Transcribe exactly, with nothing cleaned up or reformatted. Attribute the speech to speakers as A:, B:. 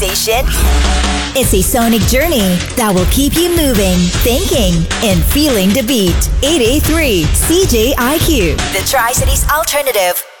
A: station? It's a sonic journey that will keep you moving, thinking, and feeling the beat. eight eight three C J I Q, the Tri-Cities Alternative.